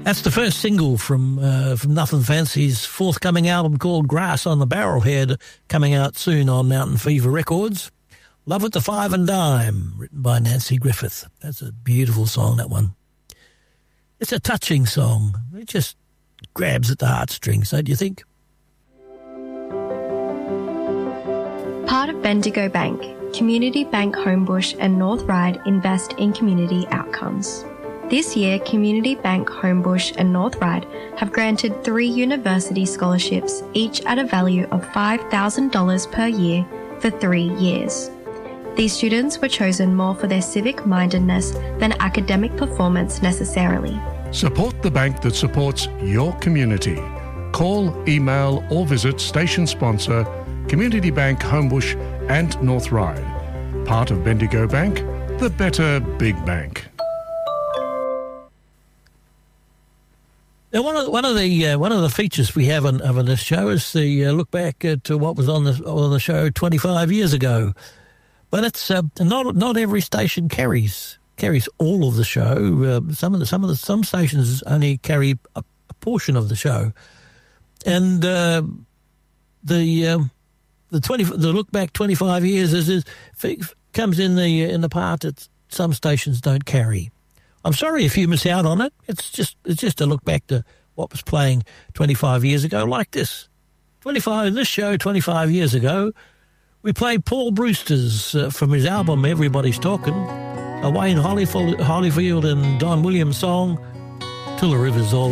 That's the first single from Nothing Fancy's forthcoming album called Grass on the Barrelhead, coming out soon on Mountain Fever Records. Love at the Five and Dime, written by Nancy Griffith. That's a beautiful song, that one. It's a touching song. It just grabs at the heartstrings, don't you think? Part of Bendigo Bank, Community Bank Homebush and North Ryde invest in community outcomes. This year, Community Bank Homebush and North Ryde have granted 3 university scholarships, each at a value of $5,000 per year for 3 years. These students were chosen more for their civic mindedness than academic performance necessarily. Support the bank that supports your community. Call, email or visit station sponsor Community Bank Homebush and North Ryde. Part of Bendigo Bank, the better big bank. Now, one of the features we have on this show is the look back to what was on the show 25 years ago. But it's not every station carries all of the show. Some stations only carry a portion of the show, and the look back 25 years comes in the part that some stations don't carry. I'm sorry if you miss out on it. It's just a look back to what was playing 25 years ago, like this. This show 25 years ago, we played Paul Brewster's from his album Everybody's Talking, a Wayne Holyfield and Don Williams song, Till the River's All